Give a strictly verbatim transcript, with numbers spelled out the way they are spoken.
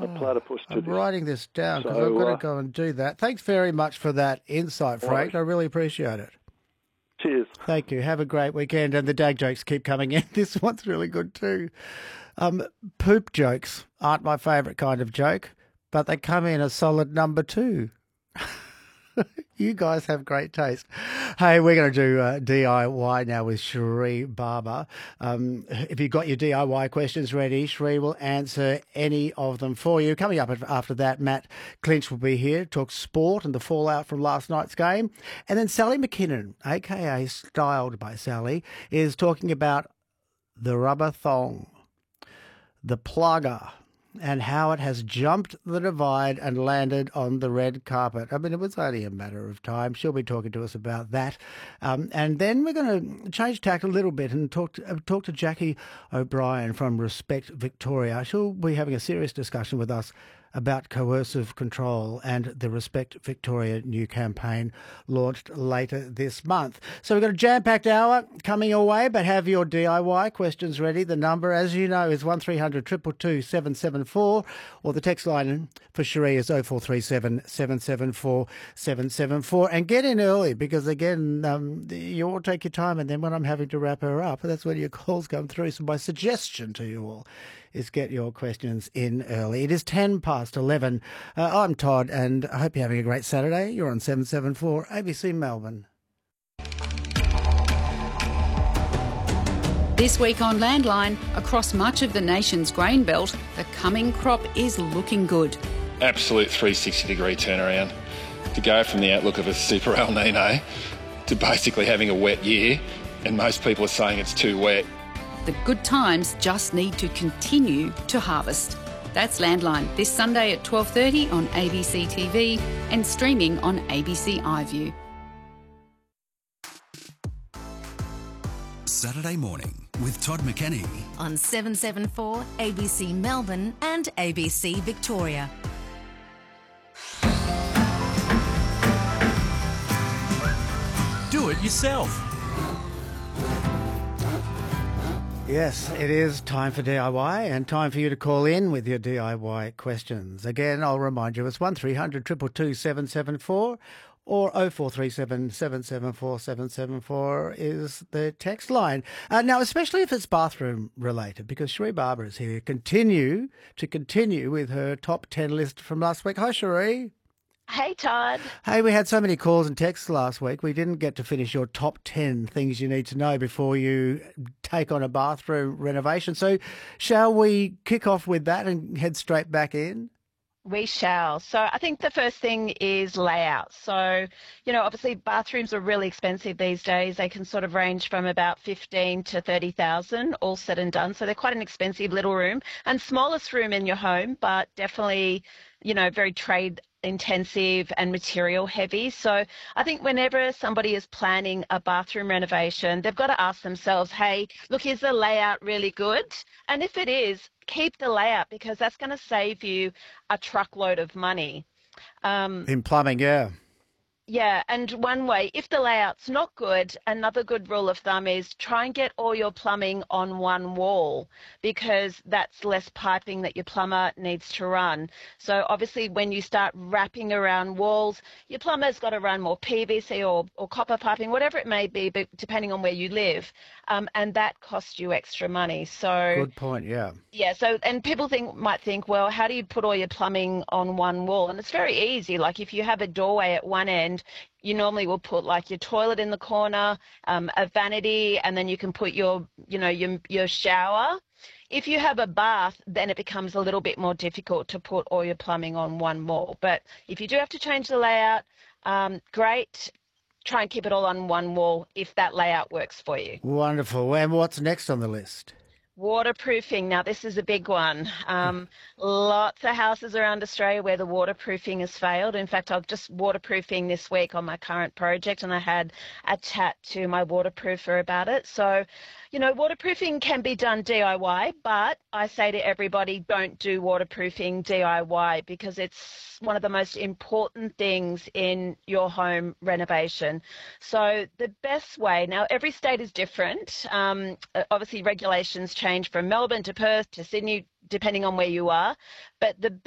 a platypus to I'm this. writing this down because So, I've got to uh, go and do that. Thanks very much for that insight, Frank. right. I really appreciate it. Cheers. Thank you. Have a great weekend. And the dag jokes keep coming in. This one's really good too. Um, poop jokes aren't my favourite kind of joke, but they come in a solid number two. You guys have great taste. Hey, we're going to do uh, D I Y now with Cherie Barber. Um, if you've got your D I Y questions ready, Cherie will answer any of them for you. Coming up after that, Matt Clinch will be here, talk sport and the fallout from last night's game. And then Sally McKinnon, a k a. Styled by Sally, is talking about the rubber thong, the plugger, and how it has jumped the divide and landed on the red carpet. I mean, it was only a matter of time. She'll be talking to us about that. Um, and then we're going to change tack a little bit and talk to, uh, talk to Jackie O'Brien from Respect Victoria. She'll be having a serious discussion with us about coercive control and the Respect Victoria new campaign launched later this month. So we've got a jam-packed hour coming your way, but have your D I Y questions ready. The number, as you know, is one three hundred two two two seven seven four, or the text line for Cherie is oh four three seven, seven seven four, seven seven four. And get in early because, again, um, you all take your time, and then when I'm having to wrap her up, that's when your calls come through. So my suggestion to you all is get your questions in early. It is ten past eleven. Uh, I'm Todd, and I hope you're having a great Saturday. You're on seven seven four A B C Melbourne. This week on Landline, across much of the nation's grain belt, the coming crop is looking good. Absolute three hundred sixty degree turnaround. To go from the outlook of a super El Nino to basically having a wet year, and most people are saying it's too wet. The good times just need to continue to harvest. That's Landline, this Sunday at twelve thirty on A B C T V and streaming on A B C iView. Saturday morning with Todd McKenney on seven seven four A B C Melbourne and A B C Victoria. Do it yourself. Yes, it is time for D I Y and time for you to call in with your D I Y questions. Again, I'll remind you, it's one three hundred two two two seven seven four or oh four three seven, seven seven four, seven seven four is the text line. Uh, now, especially if it's bathroom related, because Cherie Barber is here, continue to continue with her top ten list from last week. Hi, Cherie. Hey, Todd. Hey, we had so many calls and texts last week. We didn't get to finish your top ten things you need to know before you take on a bathroom renovation. So shall we kick off with that and head straight back in? We shall. So I think the first thing is layout. So, you know, obviously bathrooms are really expensive these days. They can sort of range from about fifteen to thirty thousand, all said and done. So they're quite an expensive little room and smallest room in your home, but definitely, you know, very trade intensive and material heavy. So I think whenever somebody is planning a bathroom renovation, they've got to ask themselves, hey, look, is the layout really good? And if it is, keep the layout because that's going to save you a truckload of money. Um, In plumbing, yeah. Yeah, and one way, if the layout's not good, another good rule of thumb is try and get all your plumbing on one wall because that's less piping that your plumber needs to run. So obviously when you start wrapping around walls, your plumber's got to run more P V C or, or copper piping, whatever it may be, but depending on where you live, um, and that costs you extra money. So good point, yeah. Yeah, so and people think might think, well, how do you put all your plumbing on one wall? And it's very easy. Like if you have a doorway at one end, you normally will put like your toilet in the corner, um, a vanity, and then you can put your, you know, your your shower. If you have a bath, then it becomes a little bit more difficult to put all your plumbing on one wall. But if you do have to change the layout, um, great. Try and keep it all on one wall if that layout works for you. Wonderful. And what's next on the list? Waterproofing. Now, this is a big one. Um, lots of houses around Australia where the waterproofing has failed. In fact, I'm just waterproofing this week on my current project, and I had a chat to my waterproofer about it. So, you know, waterproofing can be done D I Y, but I say to everybody, don't do waterproofing D I Y because it's one of the most important things in your home renovation. So the best way, now every state is different. Um, obviously regulations change from Melbourne to Perth to Sydney, depending on where you are, but the